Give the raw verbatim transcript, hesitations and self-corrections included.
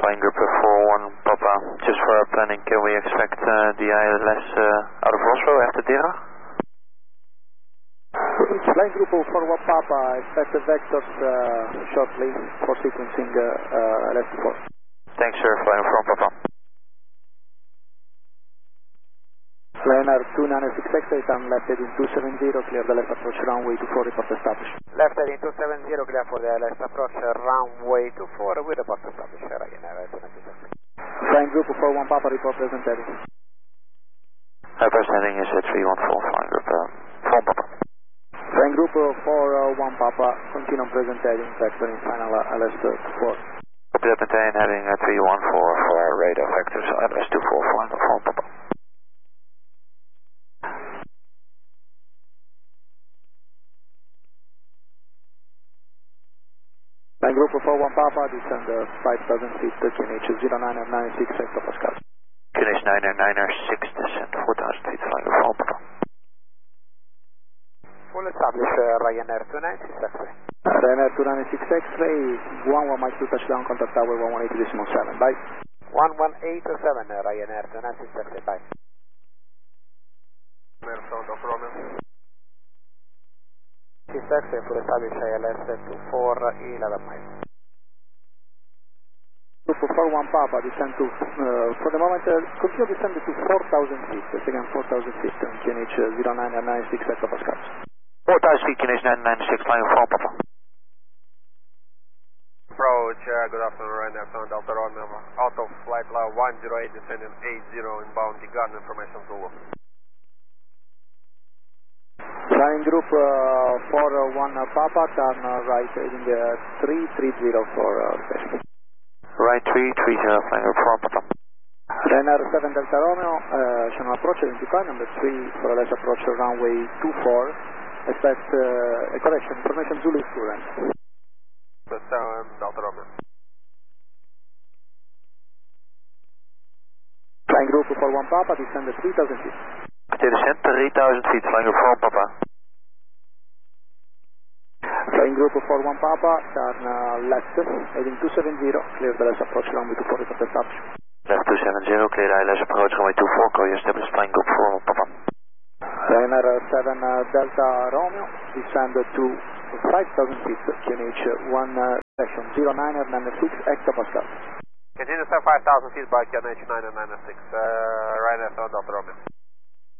flying group four one Papa. Just for our planning, can we expect uh, the I L S uh, out of Oslo after Dera? Flying group four one Papa, expect the vectors uh, shortly for sequencing uh, uh, L S T four. Thanks sir, flying from Papa. Ryanair two nine six X eight on left heading two seven zero, clear the left approach runway two four, report established. Left heading two seven zero, clear for the left approach runway two four with report established. Ryanair two nine six X eight. Flying group four one Papa, report present heading. Uh, present heading is at three one four, flying group uh, four Papa. Flying group four one Papa, continue present heading, vectoring final uh, L S two four. Copy that, maintain heading at three one four for our radar vectors, L S two four, flying group four Papa. Flying group four one Papa, descend uh, five thousand feet, Q N H zero nine nine six hectopascal. Q N H nine nine six, descend four thousand feet, flying group four Papa. Full established, uh, Ryanair two nine six X-ray. Uh, Ryanair two nine six X-ray, one one Mike two touchdown, contact tower one one eight decimal seven, bye. one one eight seven, uh, Ryanair two nine six X-ray, bye. Ryanair sound of Romeo. six X-ray, full established, L S two four, eleven miles. Group four one Papa, descend to, uh, for the moment, uh, continue descend to four thousand feet, uh, again four thousand feet, uh, Q N H zero nine nine six hectopascal. four thousand feet, Q N H nine nine six, flying four Papa. Approach, uh, good afternoon, Ryanair sound Delta Romeo. Out of flight level one zero eight, descending eight zero, inbound Tigran, information Zulu. Flying group uh, four one uh, Papa, turn uh, right heading uh, three three zero for uh, request. Right three three zero, flying group four Papa. Ryanair seven Delta Romeo, uh, channel approach identify number three for L S approach runway two four. Expect uh, a correction, information Zulu is current. seven Delta Romeo. Flying group four one Papa, descend at three thousand feet. Descend three thousand feet, flying group four Papa. Flying group four one Papa, turn uh, left, heading two seven zero, clear the L S approach runway two four, report established. Left two seven zero, clear the I L S approach runway two four, call you established, flying group four Papa. Ryanair seven uh, Delta Romeo, descend to five thousand feet, Q N H one uh, section zero nine nine six hectopascal. Continue to five thousand feet by Q N H nine nine six, uh, Ryanair sound Delta Romeo.